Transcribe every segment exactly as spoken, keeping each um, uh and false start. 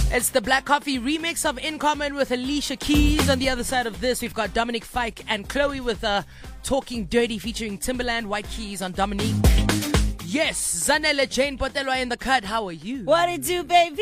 It's the Black Coffee remix of In Common with Alicia Keys. On the other side of this, we've got Dominic Fike and Chloe with uh, Talking Dirty featuring Timberland, White Keys on Dominique. Yes, Zanele Jane Botelwa in the cut. How are you? What it do, baby?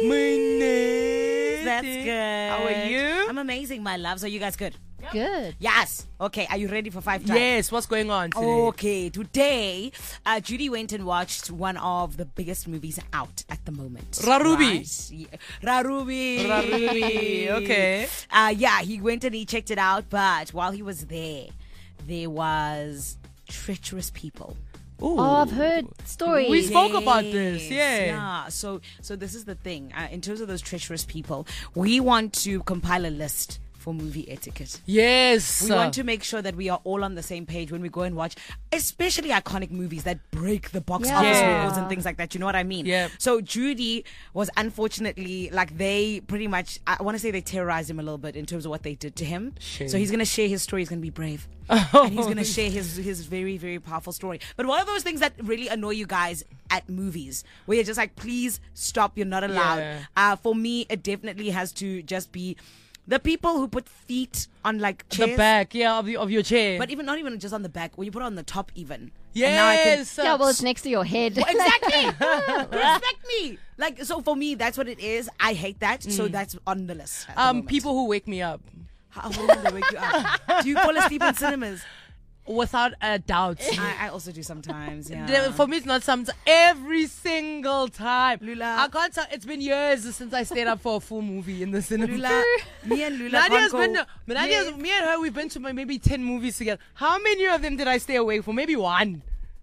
That's That's good. How are you? I'm amazing, my loves. Are you guys good? Good. Yes. Okay, are you ready for five times? Yes, what's going on today? Okay, today, uh, Judy went and watched one of the biggest movies out at the moment. Rarubi. Right? Yeah. Rarubi. Rarubi, okay. Uh, yeah, he went and he checked it out, but while he was there, there was treacherous people. Ooh. Oh, I've heard stories. We spoke about this, Yes, yeah. Yeah, so so this is the thing. Uh, in terms of those treacherous people, we want to compile a list for movie etiquette. Yes. We want to make sure that we are all on the same page when we go and watch, especially iconic movies that break the box Yeah. office Yeah. rules and things like that. You know what I mean? Yeah. So Judy was unfortunately, like, they pretty much, I want to say they terrorized him a little bit in terms of what they did to him. Shame. So he's going to share his story. He's going to be brave. And he's going to share his his very, very powerful story. But one of those things that really annoy you guys at movies, where you're just like, please stop, you're not allowed. Yeah. Uh, for me, it definitely has to just be the people who put feet on, like, chairs. the back, yeah, of, the, of your chair. But even not even just on the back, when you put it on the top even. And now I can- yes. Yeah, well, it's next to your head. Well, exactly. Respect me. Like, so for me, that's what it is. I hate that. So that's on the list. at the um, moment. people who wake me up. How how will they wake you up? Do you fall asleep in cinemas? Without a doubt. I, I also do sometimes. Yeah. The- For me, it's not some every single time. Lula. I can't tell. It's been years since I stayed up for a full movie in the cinema. Lula, me and Lula Nadia's can't go. been, to- Nadia's, Yeah. me and her, we've been to maybe ten movies together. How many of them did I stay awake for? Maybe one.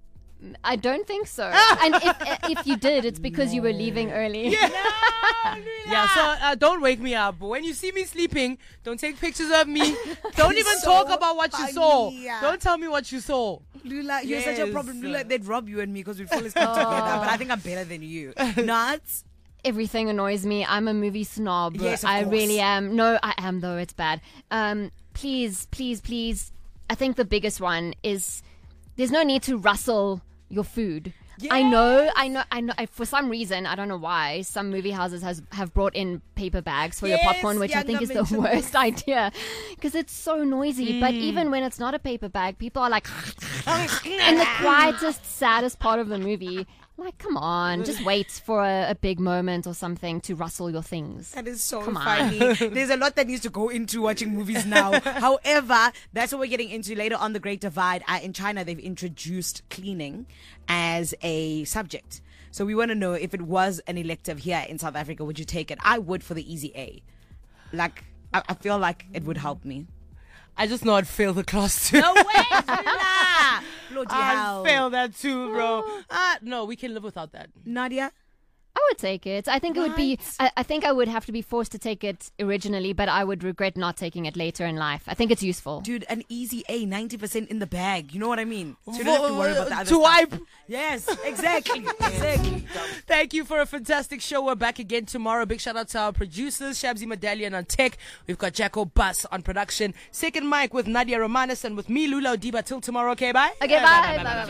I don't think so. And if if you did, it's because you were leaving early. Yeah, so uh, don't wake me up. When you see me sleeping, don't take pictures of me. Don't even So talk about what you saw. funny, yeah. Don't tell me what you saw. Lula, you're such a Yes. problem. Lula, they'd rob you and me because we fall asleep together. But I think I'm better than you. Nuts. Everything annoys me. I'm a movie snob. Yes, of I course. really am. No, I am, though. It's bad. Um, please, please, please. I think the biggest one is there's no need to rustle your food. I know, I know, I know. I, for some reason, I don't know why, some movie houses has have brought in paper bags for Yes, your popcorn, which I think Yanga is the mentioned this. worst idea because it's so noisy. But even when it's not a paper bag, people are like, in the quietest, saddest part of the movie. Like, come on, just wait for a, a big moment or something to rustle your things. That is so Come on. funny. There's a lot that needs to go into watching movies now. However, that's what we're getting into later on The Great Divide. Uh, in China, they've introduced cleaning as a subject. So we want to know if it was an elective here in South Africa, would you take it? I would for the easy A. Like, I, I feel like it would help me. I just know I'd fail the class too. No way, Lula! Bloody I'd hell. fail that too, bro. Ah, no, we can live without that. Nadia? I would take it. I think it would be. I, I think I would have to be forced to take it originally, but I would regret not taking it later in life. I think it's useful. Dude, an easy A, ninety percent in the bag. You know what I mean? So you don't have to worry about the other To stuff. wipe. Yes, exactly. exactly. Thank you for a fantastic show. We're back again tomorrow. Big shout out to our producers, Shabzi Medallion on tech. We've got Jacko Bus on production. Second mic with Nadia Romanis and with me, Lula Odiba. Till tomorrow, okay, bye? Okay, bye. Bye, bye, bye.